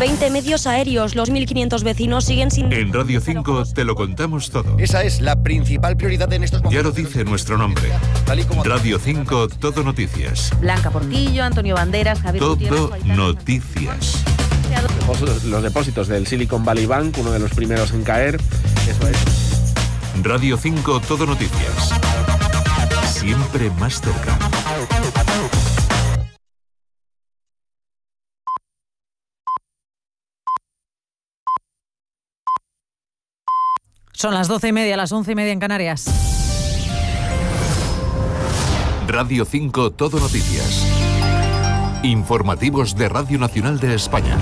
20 medios aéreos. Los 1.500 vecinos siguen sin... En Radio 5 te lo contamos todo. Esa es la principal prioridad en estos momentos. Ya lo dice nuestro nombre. Radio 5, Todo Noticias. Blanca Portillo, Antonio Banderas, Javier Todo Noticias. Los depósitos del Silicon Valley Bank, uno de los primeros en caer. Eso es. Radio 5, Todo Noticias. Siempre más cerca. Son las 12:30, las 11:30 en Canarias. Radio 5, Todo Noticias. Informativos de Radio Nacional de España.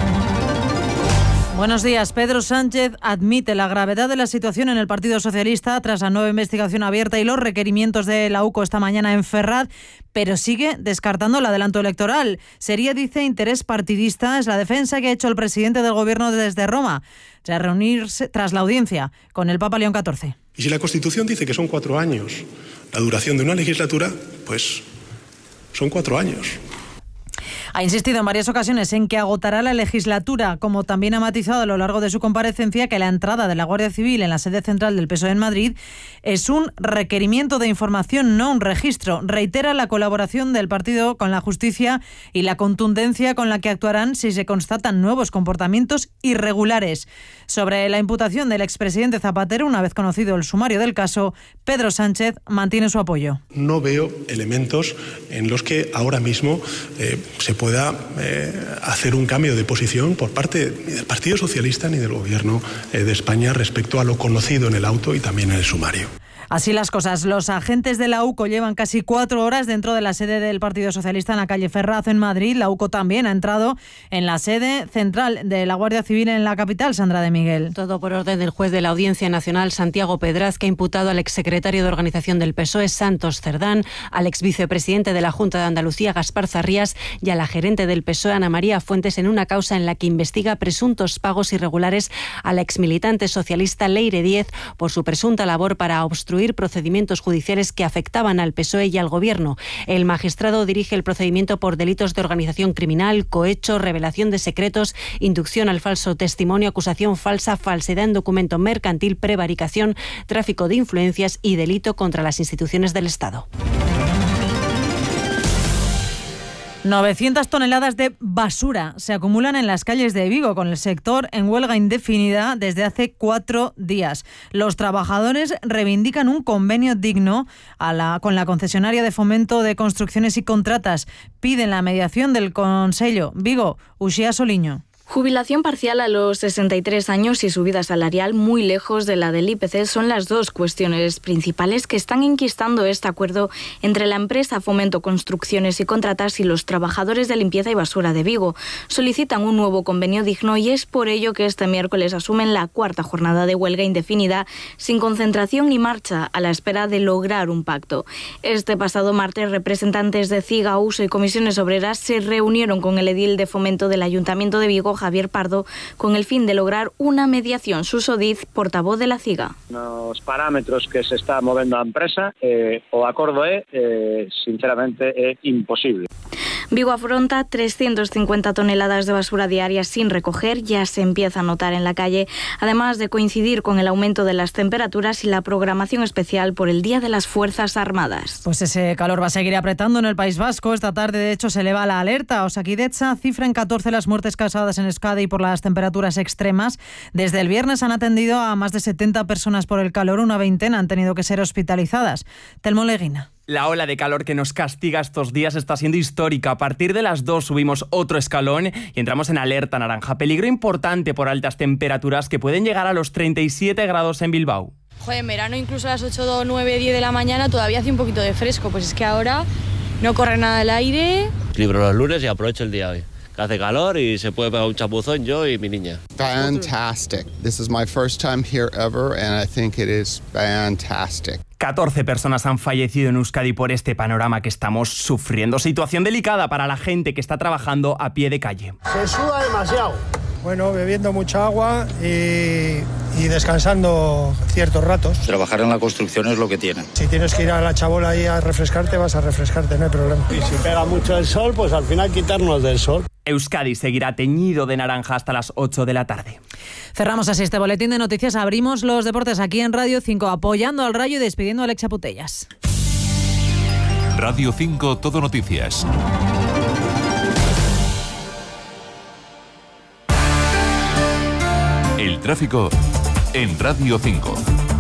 Buenos días. Pedro Sánchez admite la gravedad de la situación en el Partido Socialista tras la nueva investigación abierta y los requerimientos de la UCO esta mañana en Ferraz, pero sigue descartando el adelanto electoral. Sería, dice, interés partidista. Es la defensa que ha hecho el presidente del Gobierno desde Roma, tras reunirse tras la audiencia con el Papa León XIV. Y si la Constitución dice que son 4 años la duración de una legislatura, pues son 4 años. Ha insistido en varias ocasiones en que agotará la legislatura, como también ha matizado a lo largo de su comparecencia que la entrada de la Guardia Civil en la sede central del PSOE en Madrid es un requerimiento de información, no un registro. Reitera la colaboración del partido con la justicia y la contundencia con la que actuarán si se constatan nuevos comportamientos irregulares. Sobre la imputación del expresidente Zapatero, una vez conocido el sumario del caso, Pedro Sánchez mantiene su apoyo. No veo elementos en los que ahora mismo se pueda hacer un cambio de posición por parte ni del Partido Socialista ni del Gobierno de España respecto a lo conocido en el auto y también en el sumario. Así las cosas. Los agentes de la UCO llevan casi 4 horas dentro de la sede del Partido Socialista en la calle Ferraz, en Madrid. La UCO también ha entrado en la sede central de la Guardia Civil en la capital, Sandra de Miguel. Todo por orden del juez de la Audiencia Nacional, Santiago Pedraz, que ha imputado al exsecretario de Organización del PSOE, Santos Cerdán, al exvicepresidente de la Junta de Andalucía, Gaspar Zarrías, y a la gerente del PSOE, Ana María Fuentes, en una causa en la que investiga presuntos pagos irregulares a la exmilitante socialista Leire Díez por su presunta labor para obstruir procedimientos judiciales que afectaban al PSOE y al Gobierno. El magistrado dirige el procedimiento por delitos de organización criminal, cohecho, revelación de secretos, inducción al falso testimonio, acusación falsa, falsedad en documento mercantil, prevaricación, tráfico de influencias y delito contra las instituciones del Estado. 900 toneladas de basura se acumulan en las calles de Vigo, con el sector en huelga indefinida desde hace 4 días. Los trabajadores reivindican un convenio digno con la concesionaria de Fomento de Construcciones y Contratas. Piden la mediación del Consello. Vigo, Uxía Soliño. Jubilación parcial a los 63 años y subida salarial muy lejos de la del IPC son las dos cuestiones principales que están enquistando este acuerdo entre la empresa Fomento Construcciones y Contratas y los trabajadores de limpieza y basura de Vigo. Solicitan un nuevo convenio digno y es por ello que este miércoles asumen la 4ª jornada de huelga indefinida sin concentración ni marcha, a la espera de lograr un pacto. Este pasado martes, representantes de CIGA, USO y comisiones obreras se reunieron con el edil de Fomento del Ayuntamiento de Vigo, Javier Pardo, con el fin de lograr una mediación. Suso Diz, portavoz de la CIGA. Nos parámetros que se está movendo a empresa, o acordo sinceramente, é imposible. Vigo afronta 350 toneladas de basura diaria sin recoger, ya se empieza a notar en la calle, además de coincidir con el aumento de las temperaturas y la programación especial por el Día de las Fuerzas Armadas. Pues ese calor va a seguir apretando en el País Vasco. Esta tarde, de hecho, se eleva la alerta. Osakidetza cifra en 14 las muertes causadas en Euskadi por las temperaturas extremas. Desde el viernes han atendido a más de 70 personas por el calor, una veintena han tenido que ser hospitalizadas. Telmo Leguina. La ola de calor que nos castiga estos días está siendo histórica. A partir de las 2 subimos otro escalón y entramos en alerta naranja. Peligro importante por altas temperaturas que pueden llegar a los 37 grados en Bilbao. Joder, en verano incluso a las 8, 9, 10 de la mañana todavía hace un poquito de fresco. Pues es que ahora no corre nada el aire. Libro los lunes y aprovecho el día hoy. Hace calor y se puede pegar un chapuzón yo y mi niña. Fantastic. This is my first time here ever and I think it is fantastic. 14 personas han fallecido en Euskadi por este panorama que estamos sufriendo. Situación delicada para la gente que está trabajando a pie de calle. Se suda demasiado. Bueno, bebiendo mucha agua y descansando ciertos ratos. Trabajar en la construcción es lo que tiene. Si tienes que ir a la chabola ahí a refrescarte, vas a refrescarte, no hay problema. Y si pega mucho el sol, pues al final quitarnos del sol. Euskadi seguirá teñido de naranja hasta las 8 de la tarde. Cerramos así este boletín de noticias. Abrimos los deportes aquí en Radio 5, apoyando al Rayo y despidiendo a Alexia Putellas. Radio 5 Todo Noticias. El tráfico en Radio 5.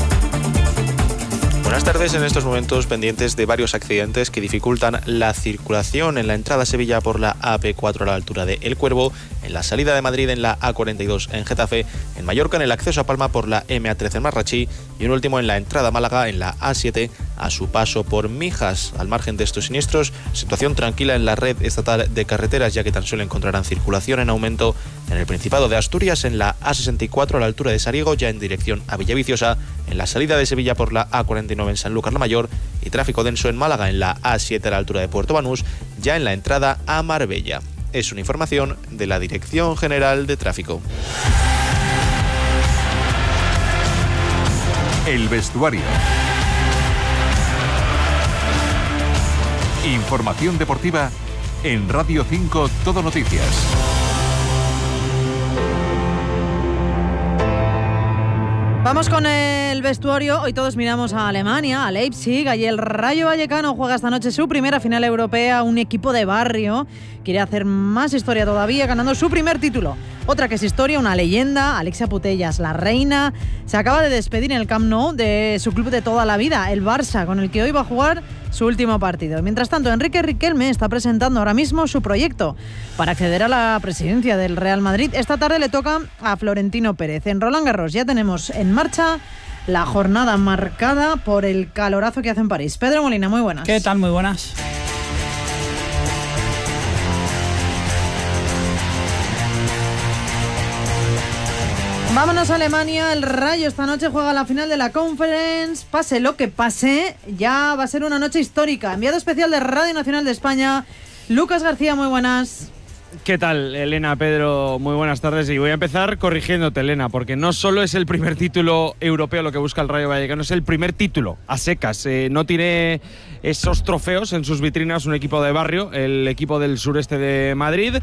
Buenas tardes. En estos momentos pendientes de varios accidentes que dificultan la circulación en la entrada a Sevilla por la AP4 a la altura de El Cuervo, en la salida de Madrid en la A42 en Getafe, en Mallorca en el acceso a Palma por la MA13 en Marrachí y un último en la entrada a Málaga en la A7 a su paso por Mijas. Al margen de estos siniestros, situación tranquila en la red estatal de carreteras, ya que tan solo encontrarán circulación en aumento en el Principado de Asturias en la A64 a la altura de Sariego, ya en dirección a Villaviciosa, en la salida de Sevilla por la A49 en Sanlúcar la Mayor y tráfico denso en Málaga en la A7 a la altura de Puerto Banús, ya en la entrada a Marbella. Es una información de la Dirección General de Tráfico. El vestuario. Información deportiva en Radio 5 Todo Noticias. Vamos con el vestuario. Hoy todos miramos a Alemania, a Leipzig. Allí el Rayo Vallecano juega esta noche su primera final europea. Un equipo de barrio quiere hacer más historia todavía, ganando su primer título. Otra que es historia, una leyenda, Alexia Putellas, la reina, se acaba de despedir en el Camp Nou de su club de toda la vida, el Barça, con el que hoy va a jugar su último partido. Mientras tanto, Enrique Riquelme está presentando ahora mismo su proyecto para acceder a la presidencia del Real Madrid. Esta tarde le toca a Florentino Pérez. En Roland Garros ya tenemos en marcha la jornada marcada por el calorazo que hace en París. Pedro Molina, muy buenas. ¿Qué tal? Muy buenas. Vámonos a Alemania. El Rayo esta noche juega la final de la Conference. Pase lo que pase, ya va a ser una noche histórica. Enviado especial de Radio Nacional de España, Lucas García, muy buenas. ¿Qué tal, Elena, Pedro? Muy buenas tardes. Y voy a empezar corrigiéndote, Elena, porque no solo es el primer título europeo lo que busca el Rayo Vallecano, es el primer título a secas. No tiene esos trofeos en sus vitrinas un equipo de barrio, el equipo del sureste de Madrid.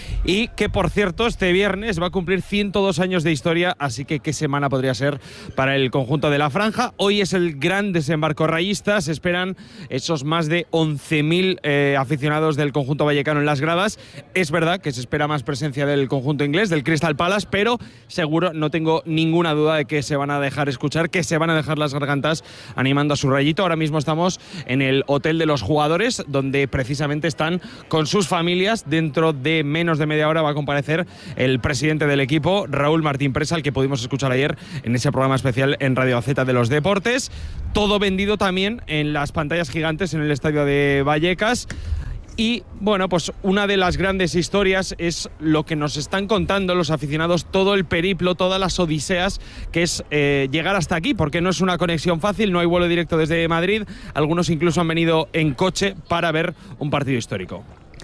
Y que, por cierto, este viernes va a cumplir 102 años de historia, así que qué semana podría ser para el conjunto de la franja. Hoy es el gran desembarco rayista, se esperan esos más de 11.000 aficionados del conjunto vallecano en las gradas. Es verdad que se espera más presencia del conjunto inglés, del Crystal Palace, pero seguro, no tengo ninguna duda de que se van a dejar escuchar, que se van a dejar las gargantas animando a su Rayito. Ahora mismo estamos en el hotel de los jugadores, donde precisamente están con sus familias. Dentro de menos de media hora va a comparecer el presidente del equipo, Raúl Martín Presa, al que pudimos escuchar ayer en ese programa especial en Radio Z de los deportes. Todo vendido también en las pantallas gigantes en el estadio de Vallecas. Y bueno, pues una de las grandes historias es lo que nos están contando los aficionados, todo el periplo, todas las odiseas, que es llegar hasta aquí, porque no es una conexión fácil, no hay vuelo directo desde Madrid, algunos incluso han venido en coche para ver un partido histórico.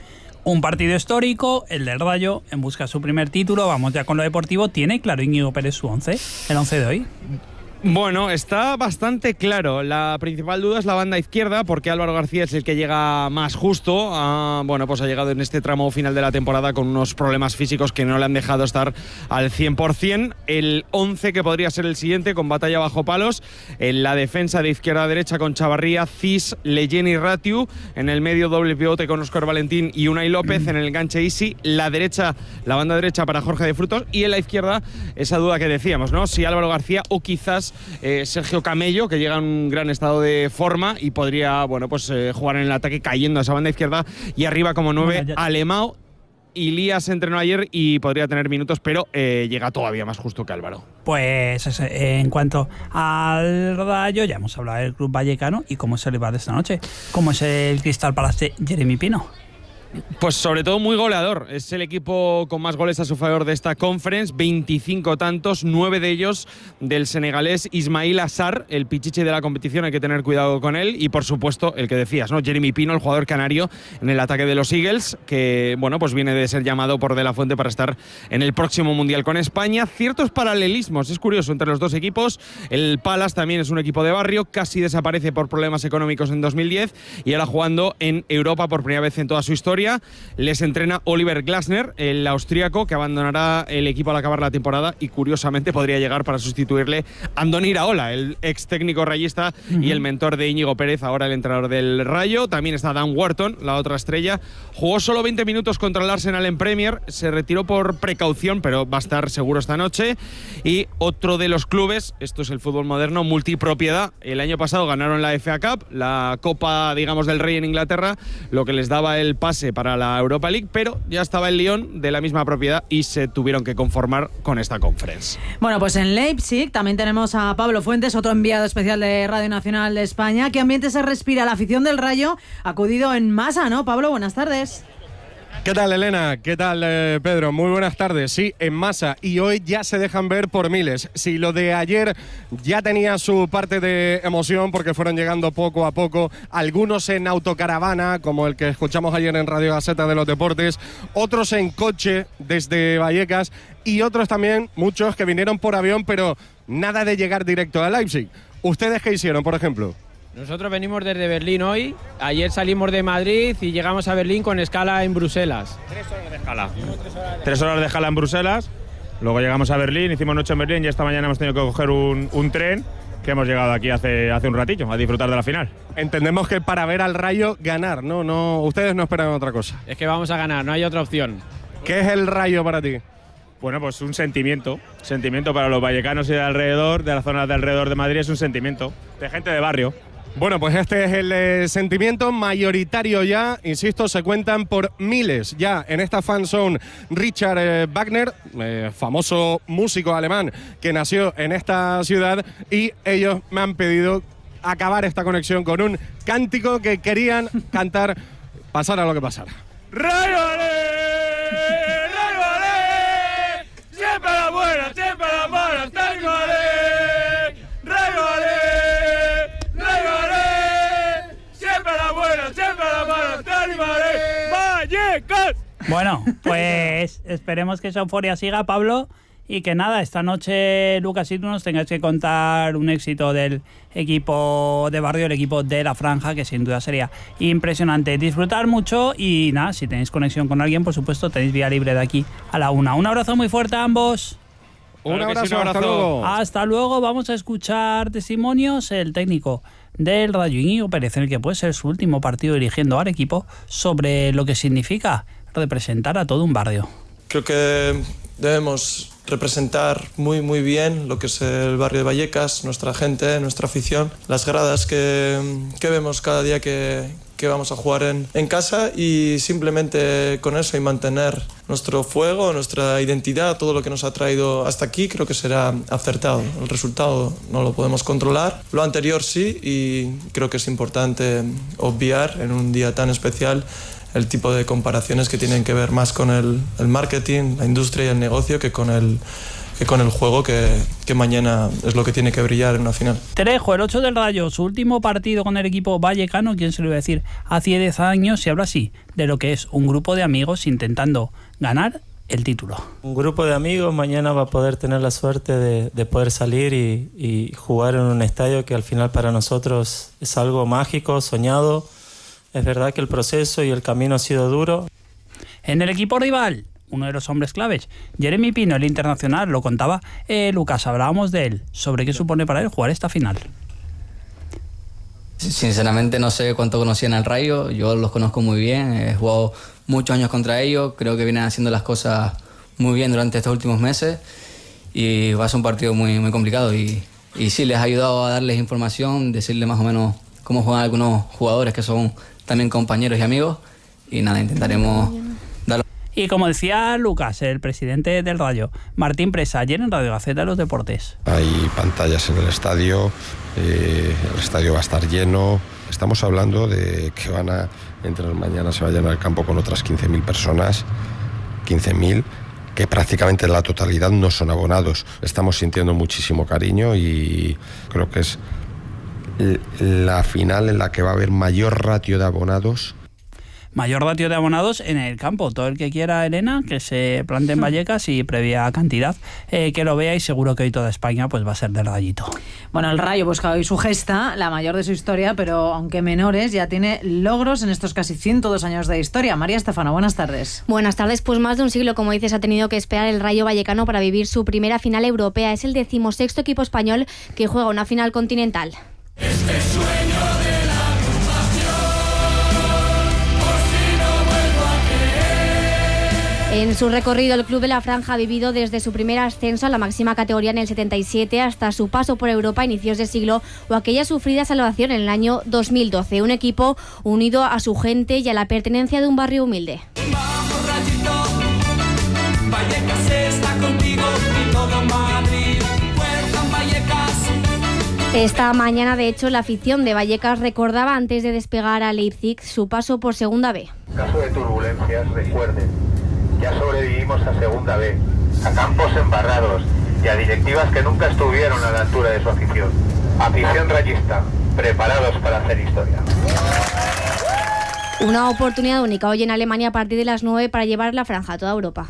Un partido histórico, el del Rayo, en busca de su primer título. Vamos ya con lo deportivo. ¿Tiene claro Íñigo Pérez su 11? El 11 de hoy. Bueno, está bastante claro. La principal duda es la banda izquierda, porque Álvaro García es el que llega más justo. Bueno, pues ha llegado en este tramo final de la temporada con unos problemas físicos que no le han dejado estar al 100%. El 11 que podría ser el siguiente, con batalla bajo palos. En la defensa de izquierda a derecha con Chavarría, Cis, Leyen y Ratiu. En el medio doble pivote con Óscar Valentín y Unai López. En el enganche Isi. La banda derecha para Jorge de Frutos. Y en la izquierda, esa duda que decíamos, ¿no? Si Álvaro García o quizás Sergio Camello, que llega en un gran estado de forma y podría, bueno, pues jugar en el ataque cayendo a esa banda izquierda. Y arriba como 9, Alemão. Ilías entrenó ayer y podría tener minutos, pero llega todavía más justo que Álvaro. Pues en cuanto al Rayo, ya hemos hablado del club vallecano y cómo se le va de esta noche. ¿Cómo es el Crystal Palace de Jeremy Pino? Pues sobre todo muy goleador. Es el equipo con más goles a su favor de esta Conference, 25 tantos, 9 de ellos del senegalés Ismail Assar, el pichichi de la competición, hay que tener cuidado con él. Y por supuesto, el que decías, ¿no? Jeremy Pino, el jugador canario en el ataque de los Eagles, que bueno, pues viene de ser llamado por De La Fuente para estar en el próximo Mundial con España. Ciertos paralelismos, es curioso, entre los dos equipos. El Palace también es un equipo de barrio, casi desaparece por problemas económicos en 2010 y ahora jugando en Europa por primera vez en toda su historia. Les entrena Oliver Glasner, el austríaco, que abandonará el equipo al acabar la temporada y curiosamente podría llegar para sustituirle a Andoni Iraola, el ex técnico rayista y el mentor de Íñigo Pérez, ahora el entrenador del Rayo. También está Dan Wharton, la otra estrella. Jugó solo 20 minutos contra el Arsenal en Premier, se retiró por precaución, pero va a estar seguro esta noche. Y otro de los clubes, esto es el fútbol moderno, multipropiedad. El año pasado ganaron la FA Cup, la Copa, digamos, del Rey en Inglaterra, lo que les daba el pase para la Europa League, pero ya estaba el Lyon de la misma propiedad y se tuvieron que conformar con esta Conference. Bueno, pues en Leipzig también tenemos a Pablo Fuentes, otro enviado especial de Radio Nacional de España. ¿Qué ambiente se respira? La afición del Rayo ha acudido en masa, ¿no? Pablo, buenas tardes. ¿Qué tal, Elena? ¿Qué tal, Pedro? Muy buenas tardes. Sí, en masa, y hoy ya se dejan ver por miles. Si lo de ayer ya tenía su parte de emoción porque fueron llegando poco a poco, algunos en autocaravana, como el que escuchamos ayer en Radio Gaceta de los Deportes, otros en coche desde Vallecas y otros también, muchos que vinieron por avión, pero nada de llegar directo a Leipzig. ¿Ustedes qué hicieron, por ejemplo? Nosotros venimos desde Berlín hoy, ayer salimos de Madrid y llegamos a Berlín con escala en Bruselas. 3 horas de escala. 3 horas de escala en Bruselas, luego llegamos a Berlín, hicimos noche en Berlín y esta mañana hemos tenido que coger un tren que hemos llegado aquí hace un ratillo a disfrutar de la final. Entendemos que para ver al Rayo ganar, no, ustedes no esperan otra cosa. Es que vamos a ganar, no hay otra opción. ¿Qué es el Rayo para ti? Bueno, pues un sentimiento para los vallecanos y de alrededor, de las zonas de alrededor de Madrid, es un sentimiento de gente de barrio. Bueno, pues este es el sentimiento mayoritario ya, insisto, se cuentan por miles ya en esta fan zone. Richard Wagner, famoso músico alemán que nació en esta ciudad, y ellos me han pedido acabar esta conexión con un cántico que querían cantar pasara lo que pasara. ¡Rayo Ale! ¡Rayo Ale! ¡Siempre la buena, siempre la mala! ¡Rayo Ale! ¡Rayo Ale! Bueno, pues esperemos que esa euforia siga, Pablo, y que nada, esta noche, Lucas, y tú nos tengas que contar un éxito del equipo de barrio, el equipo de La Franja, que sin duda sería impresionante. Disfrutar mucho y nada, si tenéis conexión con alguien, por supuesto, tenéis vía libre de aquí a la 1. Un abrazo muy fuerte a ambos. Un abrazo, hasta luego. Hasta luego, vamos a escuchar testimonios. El técnico del Rayo, Íñigo Pérez, en el que puede ser su último partido dirigiendo al equipo, sobre lo que significa representar a todo un barrio. Creo que debemos representar muy bien lo que es el barrio de Vallecas, nuestra gente, nuestra afición, las gradas que vemos cada día que vamos a jugar en casa, y simplemente con eso y mantener nuestro fuego, nuestra identidad, todo lo que nos ha traído hasta aquí, creo que será acertado. El resultado no lo podemos controlar, lo anterior sí, y creo que es importante obviar en un día tan especial el tipo de comparaciones que tienen que ver más con el marketing, la industria y el negocio que con el juego, que mañana es lo que tiene que brillar en una final. Trejo, el 8 del Rayo, su último partido con el equipo vallecano, ¿quién se lo iba a decir? Hace 10 años, y habla así de lo que es un grupo de amigos intentando ganar el título. Un grupo de amigos mañana va a poder tener la suerte de poder salir y jugar en un estadio que al final para nosotros es algo mágico, soñado. Es verdad que el proceso y el camino ha sido duro. En el equipo rival, uno de los hombres claves, Jeremy Pino, el internacional, lo contaba Lucas, hablábamos de él, sobre qué supone para él jugar esta final. Sinceramente no sé cuánto conocían al Rayo, yo los conozco muy bien, he jugado muchos años contra ellos, creo que vienen haciendo las cosas muy bien durante estos últimos meses y va a ser un partido muy complicado y sí, les ha ayudado a darles información, decirles más o menos cómo juegan algunos jugadores que son también compañeros y amigos, y nada, intentaremos darlo. Y como decía Lucas, el presidente del Rayo, Martín Presa, ayer en Radio Gaceta de los Deportes. Hay pantallas en el estadio va a estar lleno, Estamos hablando de que van a entrar mañana, se vayan al campo con otras 15.000 personas, 15.000, que prácticamente la totalidad no son abonados. Estamos sintiendo muchísimo cariño y creo que es la final en la que va a haber mayor ratio de abonados. Mayor ratio de abonados en el campo. Todo el que quiera, Elena, que se plante en Vallecas y previa cantidad, que lo vea, y seguro que hoy toda España pues va a ser del Rayito. Bueno, el Rayo busca hoy su gesta, la mayor de su historia, pero aunque menores, ya tiene logros en estos casi 102 años de historia. María Estefano, buenas tardes. Buenas tardes. Pues más de un siglo, como dices, ha tenido que esperar el Rayo Vallecano para vivir su primera final europea. Es el 16º equipo español que juega una final continental. Este sueño de la En su recorrido, el Club de la Franja ha vivido desde su primer ascenso a la máxima categoría en el 77 hasta su paso por Europa a inicios de siglo o aquella sufrida salvación en el año 2012. Un equipo unido a su gente y a la pertenencia de un barrio humilde. Vamos, Rayito, Vallecas está contigo y todo Madrid. Fuerza Vallecas. Esta mañana, de hecho, la afición de Vallecas recordaba antes de despegar a Leipzig su paso por Segunda B. En caso de turbulencias, recuerden, ya sobrevivimos a Segunda B, a campos embarrados y a directivas que nunca estuvieron a la altura de su afición. Afición rayista, preparados para hacer historia. Una oportunidad única hoy en Alemania a partir de las 9 para llevar la franja a toda Europa.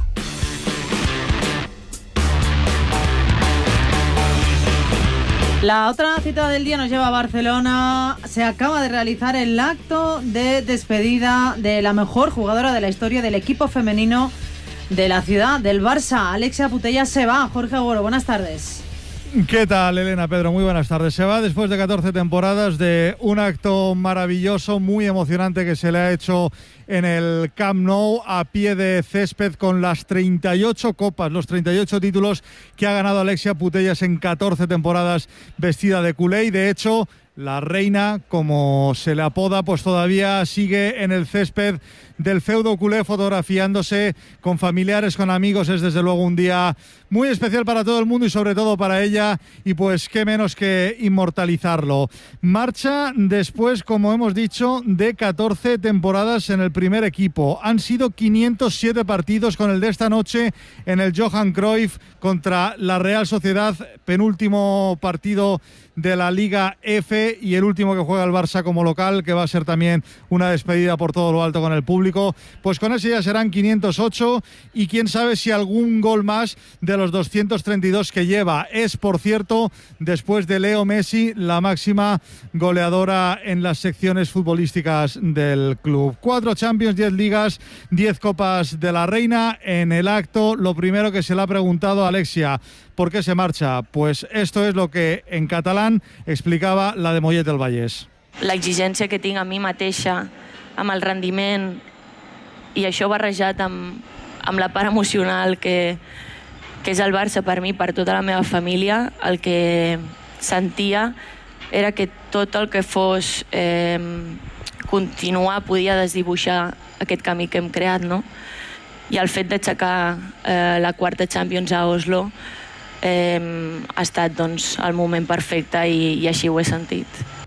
La otra cita del día nos lleva a Barcelona. Se acaba de realizar el acto de despedida de la mejor jugadora de la historia del equipo femenino de la ciudad, del Barça. Alexia Putellas se va. Jorge Agüero, buenas tardes. ¿Qué tal, Elena, Pedro? Muy buenas tardes. Se va después de 14 temporadas de un acto maravilloso, muy emocionante que se le ha hecho en el Camp Nou a pie de césped con las 38 copas, los 38 títulos que ha ganado Alexia Putellas en 14 temporadas vestida de culé. Y de hecho, la reina, como se le apoda, pues todavía sigue en el césped del feudo culé fotografiándose con familiares, con amigos. Es desde luego un día muy especial para todo el mundo y sobre todo para ella, y pues qué menos que inmortalizarlo. Marcha después, como hemos dicho, de 14 temporadas en el primer equipo. Han sido 507 partidos, con el de esta noche en el Johan Cruyff contra la Real Sociedad, penúltimo partido de la Liga F y el último que juega el Barça como local, que va a ser también una despedida por todo lo alto con el público. Pues con ese ya serán 508 y quién sabe si algún gol más de los 232 que lleva. Es, por cierto, después de Leo Messi, la máxima goleadora en las secciones futbolísticas del club. 4 Champions, 10 Ligas, 10 Copas de la Reina. En el acto, lo primero que se le ha preguntado a Alexia: ¿por qué se marcha? Pues esto es lo que en catalán explicava la de Mollet del Vallès. L'exigència que tinc a mi mateixa, amb el rendiment, i això barrejat amb la part emocional que és el Barça per mi, per tota la meva família, el que sentia era que tot el que fos continuar podia desdibuixar aquest camí que hem creat, no? I el fet d'aixecar la quarta Champions a Oslo ha estat, doncs, el moment perfecte i així ho he sentit.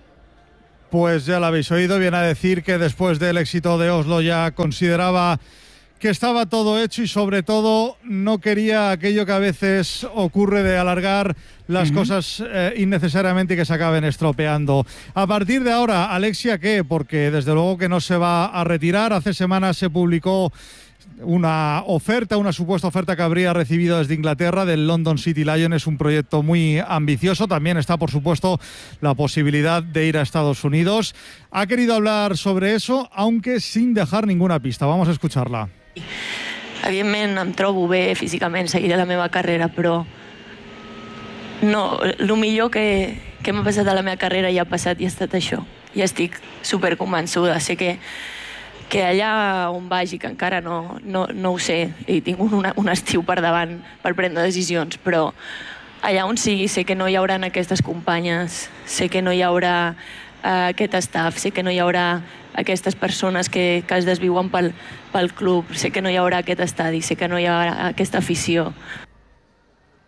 Pues ya lo habéis oído, viene a decir que después del éxito de Oslo ya consideraba que estaba todo hecho y sobre todo no quería aquello que a veces ocurre de alargar las cosas innecesariamente y que se acaben estropeando. A partir de ahora, Alexia, ¿qué? Porque desde luego que no se va a retirar. Hace semanas se publicó una supuesta oferta que habría recibido desde Inglaterra del London City Lion. Es un proyecto muy ambicioso. También está, por supuesto, la posibilidad de ir a Estados Unidos. Ha querido hablar sobre eso, aunque sin dejar ninguna pista. Vamos a escucharla. Evidentment em trobo bé físicament, seguiré la meva carrera, però no, el millor que m'ha passat a la meva carrera ja ha passat i ha estat això. I estic superconvençuda. Sé que allà on vagi, que encara no ho sé, i tinc un estiu per davant per prendre decisions, però allà on sigui sé que no hi haurà aquestes companyes, sé que no hi haurà aquest staff, sé que no hi haurà aquestes persones que es desviuen pel club, sé que no hi haurà aquest estadi, sé que no hi haurà aquesta afició.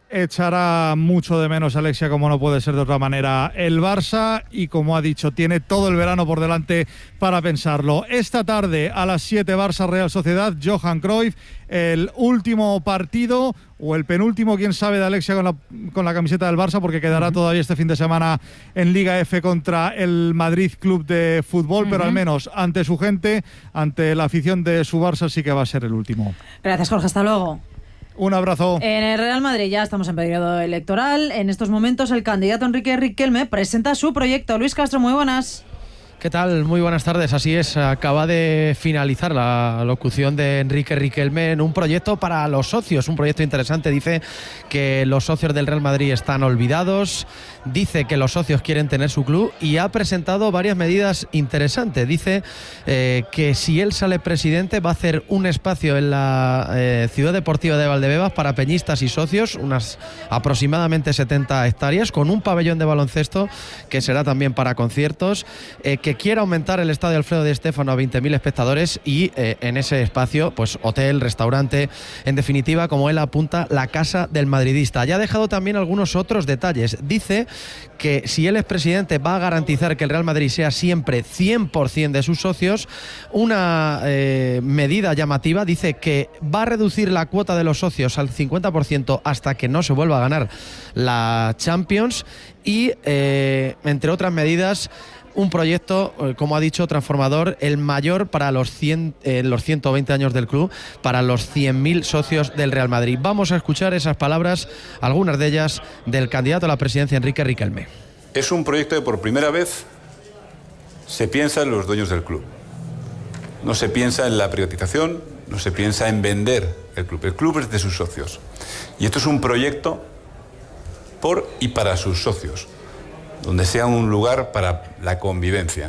echará mucho de menos a Alexia, como no puede ser de otra manera, el Barça, y como ha dicho, tiene todo el verano por delante para pensarlo. Esta tarde a las 7, Barça Real Sociedad, Johan Cruyff, el último partido o el penúltimo, quién sabe, de Alexia con la camiseta del Barça, porque quedará todavía este fin de semana en Liga F contra el Madrid Club de Fútbol, pero al menos ante su gente, ante la afición de su Barça, sí que va a ser el último. Gracias, Jorge, hasta luego. Un abrazo. En el Real Madrid ya estamos en periodo electoral. En estos momentos el candidato Enrique Riquelme presenta su proyecto. Luis Castro, muy buenas. ¿Qué tal? Muy buenas tardes. Así es, acaba de finalizar la locución de Enrique Riquelme en un proyecto para los socios, un proyecto interesante. Dice que los socios del Real Madrid están olvidados, dice que los socios quieren tener su club y ha presentado varias medidas interesantes. Dice que si él sale presidente va a hacer un espacio en la Ciudad Deportiva de Valdebebas para peñistas y socios, unas aproximadamente 70 hectáreas, con un pabellón de baloncesto que será también para conciertos, que quiere aumentar el estadio Alfredo Di Stéfano a 20.000 espectadores y en ese espacio, pues hotel, restaurante, en definitiva, como él apunta, la casa del madridista. Ya ha dejado también algunos otros detalles. Dice que si él es presidente va a garantizar que el Real Madrid sea siempre 100% de sus socios. Una medida llamativa, dice que va a reducir la cuota de los socios al 50% hasta que no se vuelva a ganar la Champions y, entre otras medidas, un proyecto, como ha dicho, transformador, el mayor para los 120 años del club, para los 100.000 socios del Real Madrid. Vamos a escuchar esas palabras, algunas de ellas, del candidato a la presidencia, Enrique Riquelme. Es un proyecto que por primera vez se piensa en los dueños del club. No se piensa en la privatización, no se piensa en vender el club. El club es de sus socios. Y esto es un proyecto por y para sus socios, donde sea un lugar para la convivencia.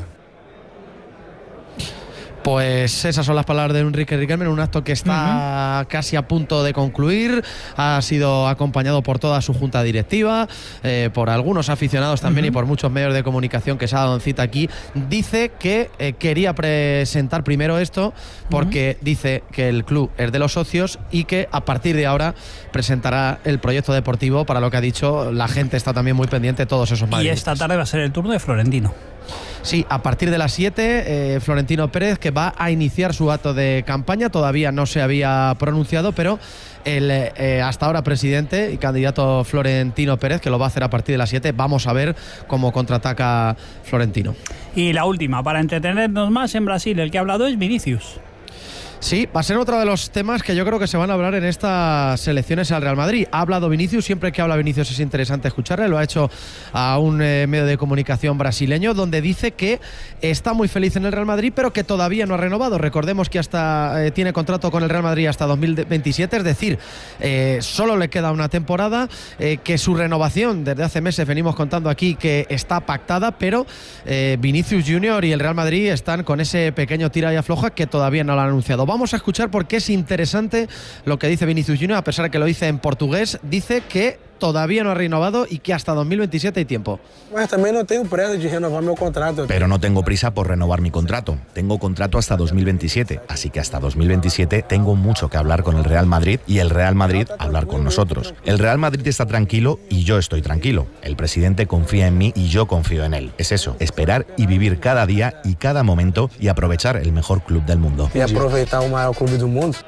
Pues esas son las palabras de Enrique Riquelme en un acto que está casi a punto de concluir. Ha sido acompañado por toda su junta directiva, por algunos aficionados también y por muchos medios de comunicación que se ha dado en cita aquí. Dice que quería presentar primero esto porque dice que el club es de los socios y que a partir de ahora presentará el proyecto deportivo, para lo que ha dicho. La gente está también muy pendiente de todos esos madridistas. Y esta tarde va a ser el turno de Florentino. Sí, a partir de las 7, Florentino Pérez, que va a iniciar su acto de campaña. Todavía no se había pronunciado, pero el hasta ahora presidente y candidato Florentino Pérez, que lo va a hacer a partir de las 7. Vamos a ver cómo contraataca Florentino. Y la última, para entretenernos más, en Brasil, el que ha hablado es Vinicius. Sí, va a ser otro de los temas que yo creo que se van a hablar en estas elecciones al Real Madrid. Ha hablado Vinicius, siempre que habla Vinicius es interesante escucharle, lo ha hecho a un medio de comunicación brasileño, donde dice que está muy feliz en el Real Madrid, pero que todavía no ha renovado. Recordemos que hasta tiene contrato con el Real Madrid hasta 2027, es decir, solo le queda una temporada, que su renovación, desde hace meses venimos contando aquí que está pactada, pero Vinicius Junior y el Real Madrid están con ese pequeño tira y afloja que todavía no lo han anunciado. Vamos a escuchar porque es interesante lo que dice Vinicius Junior, a pesar de que lo dice en portugués. Dice que todavía no ha renovado y que hasta 2027 hay tiempo. Mas también no tengo prisa de renovar mi contrato. Pero no tengo prisa por renovar mi contrato. Tengo contrato hasta 2027, así que hasta 2027 tengo mucho que hablar con el Real Madrid y el Real Madrid hablar con nosotros. El Real Madrid está tranquilo y yo estoy tranquilo. El presidente confía en mí y yo confío en él. Es eso, esperar y vivir cada día y cada momento y aprovechar el mejor club del mundo. Y aprovechar el mejor club del mundo.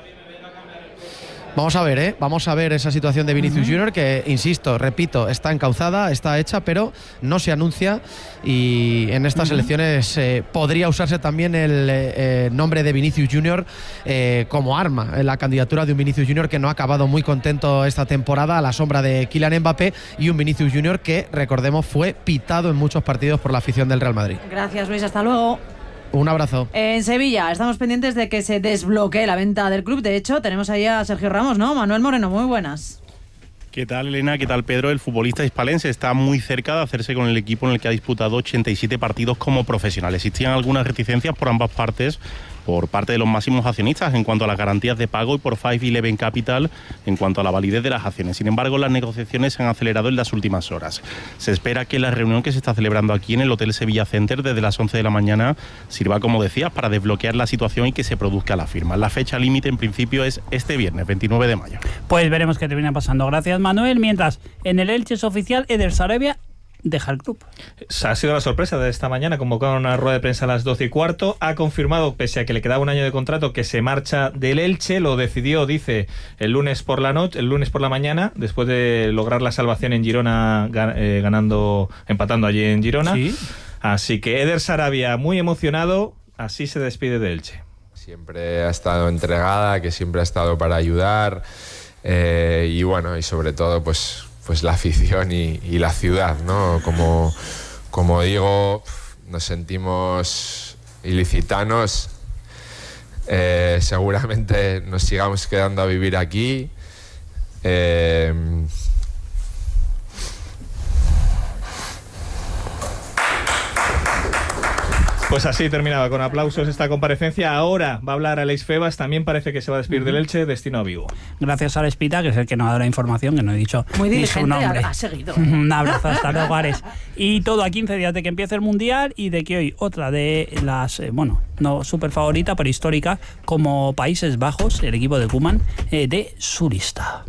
Vamos a ver esa situación de Vinicius Junior, que, insisto, repito, está encauzada, está hecha, pero no se anuncia, y en estas elecciones podría usarse también el nombre de Vinicius Junior como arma en la candidatura de un Vinicius Junior que no ha acabado muy contento esta temporada a la sombra de Kylian Mbappé, y un Vinicius Junior que, recordemos, fue pitado en muchos partidos por la afición del Real Madrid. Gracias, Luis, hasta luego. Un abrazo. En Sevilla estamos pendientes de que se desbloquee la venta del club. De hecho, tenemos ahí a Sergio Ramos, ¿no? Manuel Moreno, muy buenas. ¿Qué tal, Elena? ¿Qué tal, Pedro? El futbolista hispalense está muy cerca de hacerse con el equipo en el que ha disputado 87 partidos como profesional. Existían algunas reticencias por ambas partes por parte de los máximos accionistas en cuanto a las garantías de pago y por 511 Capital en cuanto a la validez de las acciones. Sin embargo, las negociaciones se han acelerado en las últimas horas. Se espera que la reunión que se está celebrando aquí en el Hotel Sevilla Center desde las 11 de la mañana sirva, como decías, para desbloquear la situación y que se produzca la firma. La fecha límite en principio es este viernes, 29 de mayo. Pues veremos qué termina pasando. Gracias, Manuel. Mientras, en el Elche es oficial, Eder Sarabia deja el club. Ha sido la sorpresa de esta mañana, convocado a una rueda de prensa a las 12:15, ha confirmado, pese a que le quedaba un año de contrato, que se marcha del Elche. Lo decidió, dice, el lunes por la mañana, después de lograr la salvación en Girona, empatando allí en Girona. ¿Sí? Así que Eder Sarabia, muy emocionado, así se despide de Elche. Siempre ha estado entregada, que siempre ha estado para ayudar, y bueno, y sobre todo pues la afición y la ciudad, ¿no? Como digo, nos sentimos ilicitanos, seguramente nos sigamos quedando a vivir aquí. Pues así terminaba, con aplausos esta comparecencia. Ahora va a hablar Aleix Febas, también parece que se va a despedir del Elche, destino a Vigo. Gracias a Espita, que es el que nos ha dado la información, que no he dicho muy ni su nombre. Ha seguido. Un abrazo, hasta luego, Ares. Y todo a 15 días de que empiece el Mundial y de que hoy otra de las, no súper favorita, pero histórica, como Países Bajos, el equipo de Koeman, de su lista.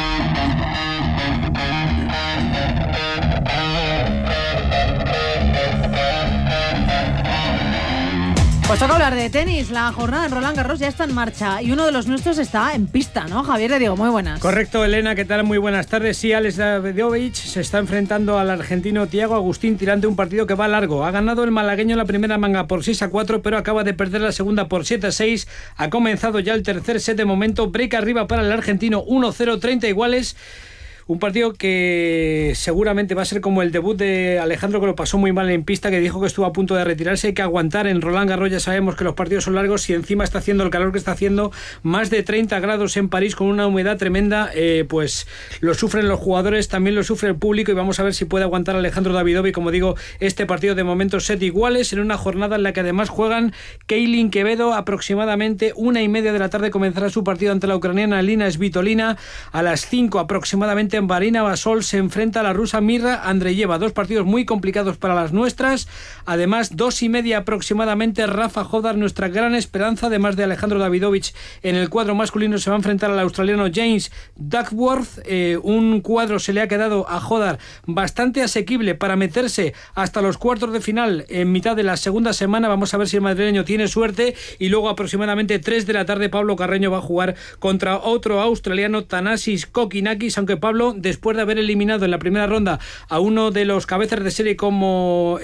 Pues toca hablar de tenis. La jornada en Roland Garros ya está en marcha y uno de los nuestros está en pista, ¿no? Javier, le digo, muy buenas. Correcto, Elena, ¿qué tal? Muy buenas tardes. Sí, Alex Davidovich se está enfrentando al argentino Thiago Agustín tirante, un partido que va largo. Ha ganado el malagueño la primera manga por 6-4, pero acaba de perder la segunda por 7-6. Ha comenzado ya el tercer set de momento. Break arriba para el argentino, 1-0, 30 iguales. Un partido que seguramente va a ser como el debut de Alejandro, que lo pasó muy mal en pista, que dijo que estuvo a punto de retirarse. Hay que aguantar en Roland Garros, ya sabemos que los partidos son largos y encima está haciendo el calor que está haciendo, más de 30 grados en París con una humedad tremenda. Pues lo sufren los jugadores, también lo sufre el público, y vamos a ver si puede aguantar Alejandro Davidovich. Como digo, este partido de momento set iguales en una jornada en la que además juegan Keilin Quevedo. Aproximadamente 1:30 de la tarde comenzará su partido ante la ucraniana Lina Svitolina. A las 5 aproximadamente en Marina Basol se enfrenta a la rusa Mirra Andreyeva. Dos partidos muy complicados para las nuestras. Además, 2:30 aproximadamente, Rafa Hodar, nuestra gran esperanza, además de Alejandro Davidovich. En el cuadro masculino se va a enfrentar al australiano James Duckworth. Un cuadro se le ha quedado a Hodar bastante asequible para meterse hasta los cuartos de final en mitad de la segunda semana. Vamos a ver si el madrileño tiene suerte. Y luego aproximadamente 3 de la tarde Pablo Carreño va a jugar contra otro australiano, Thanasis Kokinakis, aunque Pablo, después de haber eliminado en la primera ronda a uno de los cabezas de serie como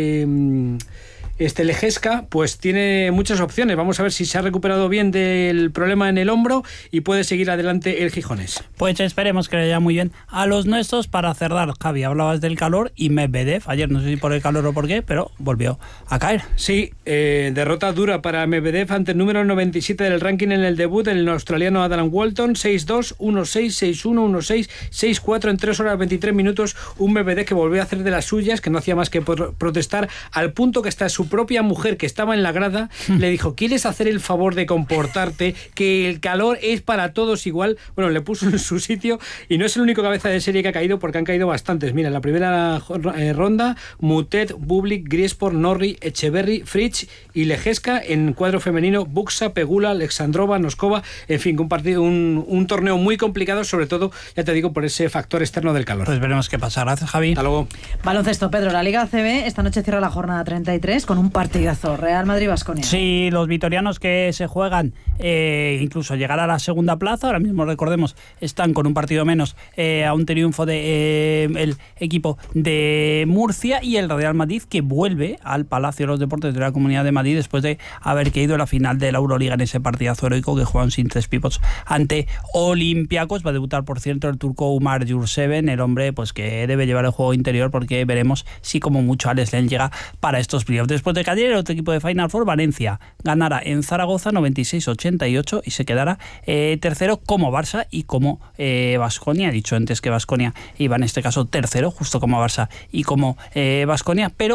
Lejeska, pues tiene muchas opciones. Vamos a ver si se ha recuperado bien del problema en el hombro y puede seguir adelante el Gijones. Pues esperemos que le vaya muy bien a los nuestros. Para cerrar, Javi, hablabas del calor y Medvedev, ayer no sé si por el calor o por qué, pero volvió a caer. Sí, derrota dura para Medvedev ante el número 97 del ranking en el debut, el australiano Adam Walton, 6-2, 1-6, 6-1, 1-6, 6-4 en 3 horas 23 minutos. Un Medvedev que volvió a hacer de las suyas, que no hacía más que protestar, al punto que está su propia mujer, que estaba en la grada, le dijo: ¿quieres hacer el favor de comportarte? Que el calor es para todos igual. Bueno, le puso en su sitio, y no es el único cabeza de serie que ha caído, porque han caído bastantes. Mira, en la primera ronda, Mutet, Bublik, Griesport, Norrie, Echeverry, Fritz y Lejeska. En cuadro femenino, Buxa, Pegula, Alexandrova, Noskova. En fin, un torneo muy complicado, sobre todo, ya te digo, por ese factor externo del calor. Pues veremos qué pasa. Gracias, Javi. Hasta luego. Baloncesto, Pedro. La Liga ACB esta noche cierra la jornada 33 con un partidazo, Real Madrid-Baskonia. Sí, los vitorianos que se juegan incluso llegar a la segunda plaza. Ahora mismo, recordemos, están con un partido menos a un triunfo de el equipo de Murcia, y el Real Madrid, que vuelve al Palacio de los Deportes de la Comunidad de Madrid después de haber caído en la final de la Euroliga en ese partidazo heroico que juegan sin 3 pivots ante Olympiacos. Va a debutar, por cierto, el turco Umar Yurseven, el hombre pues que debe llevar el juego interior, porque veremos si como mucho Alex Len llega para estos playoffs. Después de que ayer el otro equipo de Final Four, Valencia, ganara en Zaragoza 96-88 y se quedara tercero, como Barça y como Baskonia. He dicho antes que Baskonia iba en este caso tercero, justo como Barça y como Baskonia, pero ojo,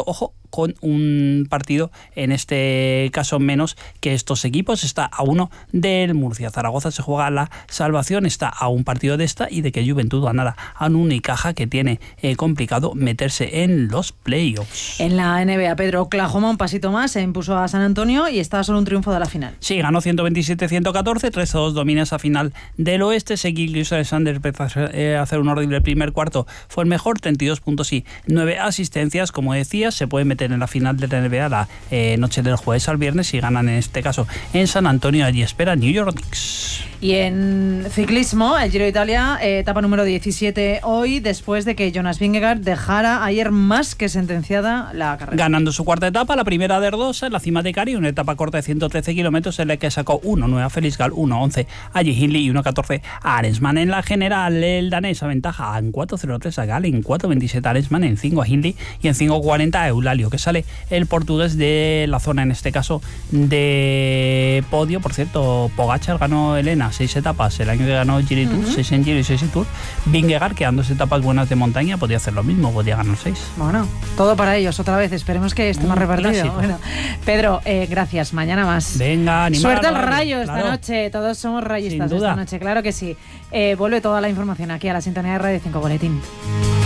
con un partido, en este caso menos que estos equipos. Está a 1 del Murcia. Zaragoza se juega la salvación, está a un partido de esta y de que Juventud ganara a un Unicaja, que tiene complicado meterse en los playoffs. En la NBA, Pedro, Oklahoma un pasito más, se impuso a San Antonio y está solo un triunfo de la final. Sí, ganó 127-114, 3-2 domina esa final del oeste. Seguilis Alexander empezó a hacer un horrible primer cuarto, fue el mejor, 32 puntos y 9 asistencias. Como decías, se puede meter en la final de la NBA la noche del jueves al viernes y ganan en este caso en San Antonio. Allí espera New York Knicks. Y en ciclismo, el Giro de Italia, etapa número 17 hoy, después de que Jonas Vingegaard dejara ayer más que sentenciada la carrera. Ganando su cuarta etapa, la primera de Erdosa, en la cima de Cari, una etapa corta de 113 kilómetros en la que sacó 1-9 a Felix Gall, 1-11 a J. Hindley y 1-14 a Arensman. En la general, el danés aventaja en 4.03 a Gall, en 4.27 a Arensman, en 5 a Hindley y en 5.40 a Eulalio, que sale el portugués de la zona, en este caso de podio. Por cierto, Pogačar ganó Helena 6 etapas el año que ganó Giro y Tour, 6 en Giro y 6 en Tour. Vingegaard, que dando 2 etapas buenas de montaña, podía hacer lo mismo, podía ganar 6. Bueno, todo para ellos otra vez, esperemos que esté más repartido. Bueno, Pedro, gracias, mañana más. Venga, animar. Suerte al Rayo esta noche, todos somos rayistas esta noche, claro que sí. Vuelve toda la información aquí a la sintonía de Radio 5 Boletín.